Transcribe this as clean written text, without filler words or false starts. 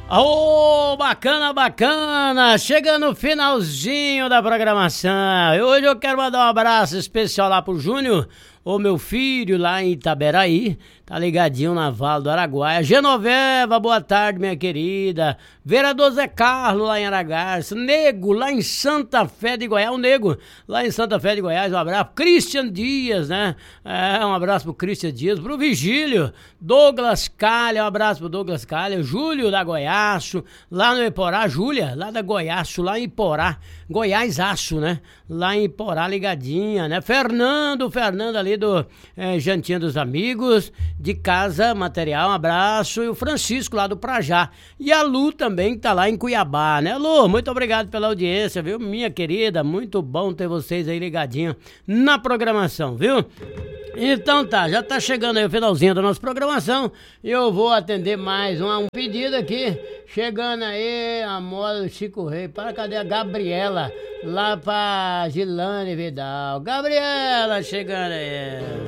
Ô, bacana, bacana! Chegando no finalzinho da programação. E hoje eu quero mandar um abraço especial lá pro Júnior, o meu filho lá em Itaberaí, tá ligadinho na Vala do Araguaia. Genoveva, boa tarde, minha querida. Vereador Zé Carlos lá em Aragarça. Nego lá em Santa Fé de Goiás. O Nego lá em Santa Fé de Goiás, um abraço. Christian Dias, né? Um abraço pro Christian Dias, pro Vigílio. Douglas Calha, um abraço pro Douglas Calha. Júlio da Goiaço, lá no Iporá. Júlia, lá da Goiaço, lá em Iporá. Goiás-Aço, né? Lá em Iporá, ligadinha, né? Fernando ali do Jantinha dos Amigos, de Casa Material, um abraço. E o Francisco lá do Prajá. E a Lu também, que tá lá em Cuiabá, né? Lu, muito obrigado pela audiência, viu? Minha querida, muito bom ter vocês aí ligadinho na programação, viu? Então tá, já tá chegando aí o finalzinho da nossa programação. Eu vou atender mais um pedido aqui. Chegando aí a moda do Chico Rei. Para, cadê a Gabriela? Lá pra Gilane Vidal. Gabriela, chegando aí.